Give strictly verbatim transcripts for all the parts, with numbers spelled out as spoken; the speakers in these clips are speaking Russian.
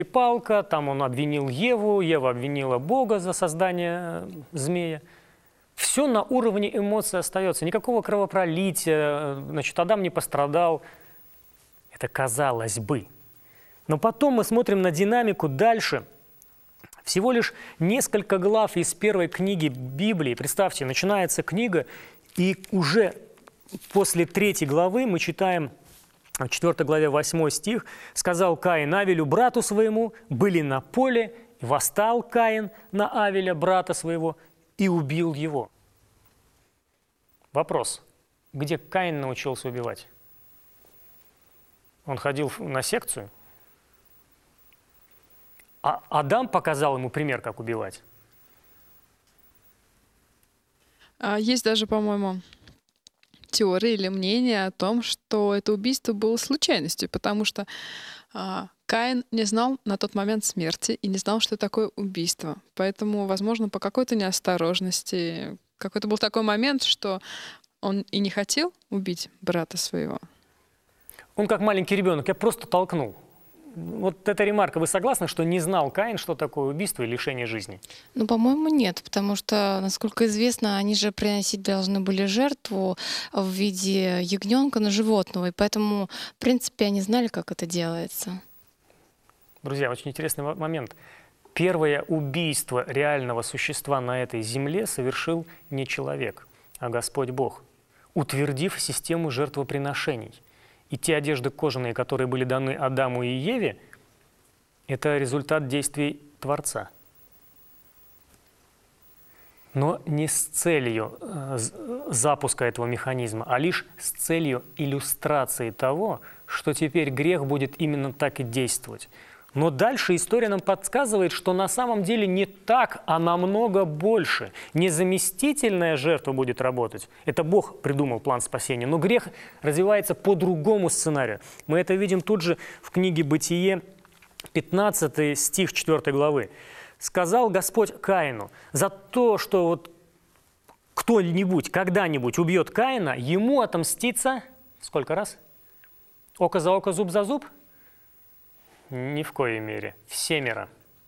палка, там он обвинил Еву, Ева обвинила Бога за создание змея. Все на уровне эмоций остается, никакого кровопролития, значит, Адам не пострадал. Это казалось бы. Но потом мы смотрим на динамику дальше. Всего лишь несколько глав из первой книги Библии. Представьте, начинается книга, и уже после третьей главы мы читаем в четвёртой главе восьмой стих. «Сказал Каин Авелю, брату своему, были на поле, и восстал Каин на Авеля, брата своего, и убил его». Вопрос. Где Каин научился убивать? Он ходил на секцию? А Адам показал ему пример, как убивать? Есть даже, по-моему, теория или мнение о том, что это убийство было случайностью, потому что а, Каин не знал на тот момент смерти и не знал, что такое убийство. Поэтому, возможно, по какой-то неосторожности, какой-то был такой момент, что он и не хотел убить брата своего. Он как маленький ребенок, я просто толкнул. Вот эта ремарка, вы согласны, что не знал Каин, что такое убийство и лишение жизни? Ну, по-моему, нет, потому что, насколько известно, они же приносить должны были жертву в виде ягненка на животного, и поэтому, в принципе, они знали, как это делается. Друзья, очень интересный момент. Первое убийство реального существа на этой земле совершил не человек, а Господь Бог, утвердив систему жертвоприношений. И те одежды кожаные, которые были даны Адаму и Еве, это результат действий Творца. Но не с целью э, запуска этого механизма, а лишь с целью иллюстрации того, что теперь грех будет именно так и действовать. Но дальше история нам подсказывает, что на самом деле не так, а намного больше. Не заместительная жертва будет работать. Это Бог придумал план спасения. Но грех развивается по другому сценарию. Мы это видим тут же в книге «Бытие», пятнадцатый стих четвёртой главы. «Сказал Господь Каину, за то, что вот кто-нибудь когда-нибудь убьет Каина, ему отомстится...» Сколько раз? Око за око, зуб за зуб? Ни в коей мере. Всемеро.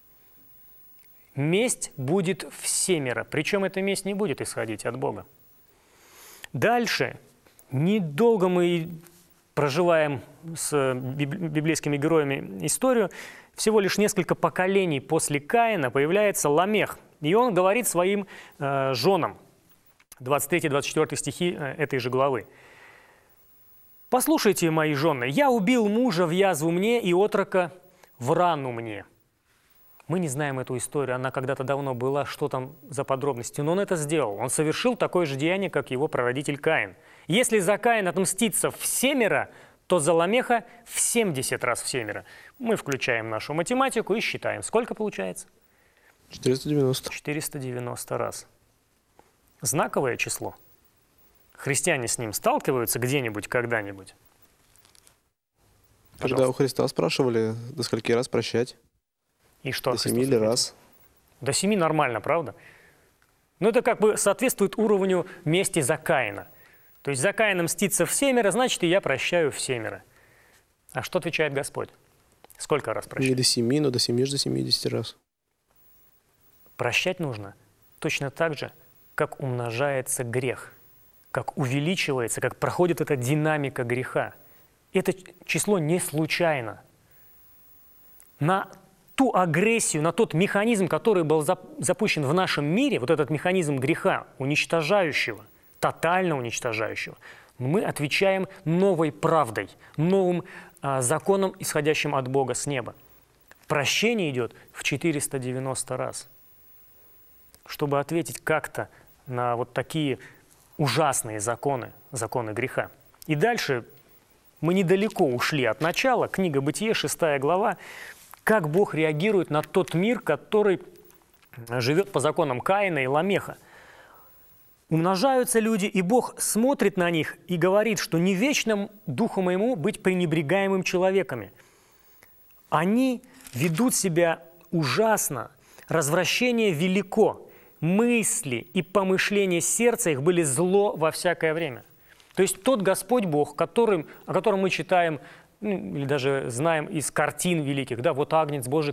Месть будет всемеро. Причем эта месть не будет исходить от Бога. Дальше. Недолго мы проживаем с библейскими героями историю. Всего лишь несколько поколений после Каина появляется Ламех. И он говорит своим э, женам. двадцать третий двадцать четвёртый стихи э, этой же главы. «Послушайте, мои жены, я убил мужа в язву мне и отрока в рану мне». Мы не знаем эту историю, она когда-то давно была, что там за подробности, но он это сделал. Он совершил такое же деяние, как его прародитель Каин. Если за Каина отмстится всемеро, то за Ламеха в семьдесят раз всемеро. Мы включаем нашу математику и считаем. Сколько получается? четыреста девяносто. четыреста девяносто раз. Знаковое число. Христиане с ним сталкиваются где-нибудь, когда-нибудь? Когда Пожалуйста. у Христа спрашивали, до скольки раз прощать? И что? До семи Христос или ответил? раз. До семи нормально, правда? Но это как бы соответствует уровню мести за Каина. То есть за Каина мстится всемеро, значит, и я прощаю всемеро. А что отвечает Господь? Сколько раз Не прощать? до семи, но до семи, до семидесяти раз. Прощать нужно точно так же, как умножается грех, как увеличивается, как проходит эта динамика греха. Это число не случайно. На ту агрессию, на тот механизм, который был запущен в нашем мире, вот этот механизм греха, уничтожающего, тотально уничтожающего, мы отвечаем новой правдой, новым а, законом, исходящим от Бога с неба. Прощение идет в четыреста девяносто раз. Чтобы ответить как-то на вот такие ужасные законы, законы греха. И дальше мы недалеко ушли от начала. Книга «Бытие», шестая глава. Как Бог реагирует на тот мир, который живет по законам Каина и Ламеха. Умножаются люди, и Бог смотрит на них и говорит, что не вечным духу моему быть пренебрегаемым человеками. Они ведут себя ужасно, развращение велико, мысли и помышления сердца их были зло во всякое время. То есть тот Господь Бог, которым, о котором мы читаем ну, или даже знаем из картин великих, да, вот Агнец Божий,